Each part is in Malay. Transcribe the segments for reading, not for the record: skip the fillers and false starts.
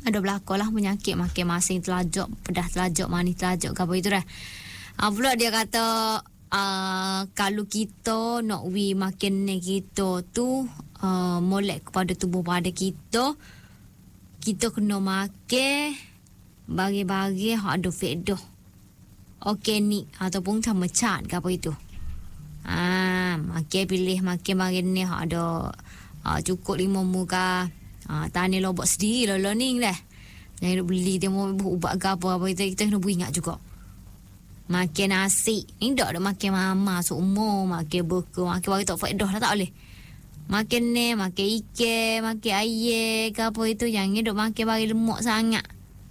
Ada berlaku lah penyakit makin masing telajak, pedah telajak, manis telajak ke apa itu dah. Pula dia kata kalau kita nak makin ni kita tu molek kepada tubuh pada kita kena makan bagi-bagi hak ada faedah organik ataupun sama cat ke apa itu. Makan pilih makan bagi ni hak ada cukup 5 muka. Tani lobak sendiri lah ni dah. Jangan duk beli dia mau ubat ke apa kita kena ingat juga. Makan nasi. Ni tak ada makan mama semua, makan burger, makan bagi tak faedah lah tak boleh. Makan ni, makan ikan, makan air ke apa itu jangan duk makan bagi lemak sangat.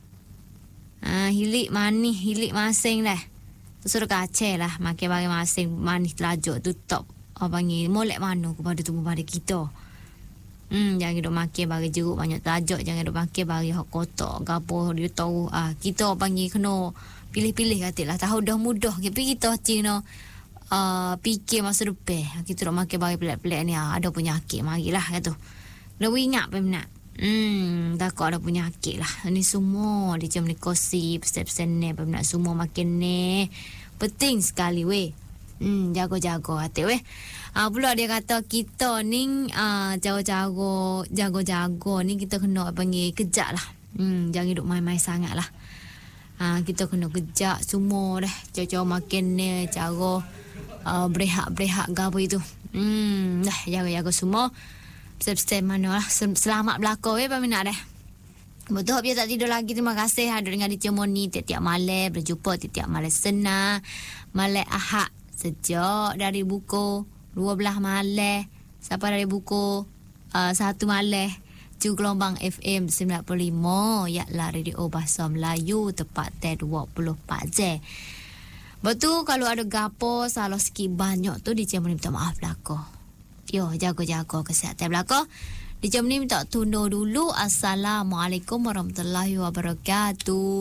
Hilik manis, hilik masing dah. Tu suruh kacau lah makan bagi masing manis telajak tu top. Panggil molek mana kepada tubuh pada kita. Jangan duk makan bagi jeruk banyak telajak, jangan duk makan bagi hak kotak gapo dia tahu kita panggil kena pilih-pilih katalah tahu dah mudah tapi kita kena fikir masa depan kita duk makan bagi pelik-pelik ni ada penyakit marilah kata. Dah ingat peminat. Takut ada penyakit lah. Ni semua dia macam ni kosi pesan-pesan ni peminat semua makan ni penting sekali weh. Jago-jago hati weh. Pula dia kata kita ni jago-jago ni kita kena panggil kejap lah. Jangan duduk main-main sangat lah. Kita kena kejap semua dah. Cara makan ni, cara berehat-berehat ke apa itu. Dah jaga-jaga semua. Pesan-pesan mana lah. Selamat belakang peminat dah. Betul biar tak tidur lagi. Terima kasih ada dengan Dicemon ni tiap-tiap malam. Berjumpa tiap-tiap malam senang. Malam Ahad. Sejak dari buku 12 malam sampai dari buku 1 malam Ju gelombang FM 95 yaklah radio bahasa Melayu tepat 24 jam. Betul kalau ada gapo salah sikit banyak tu DJ minta maaf belako. Yo jago-jago kesihatan belako. DJ minta tunda dulu. Assalamualaikum warahmatullahi wabarakatuh.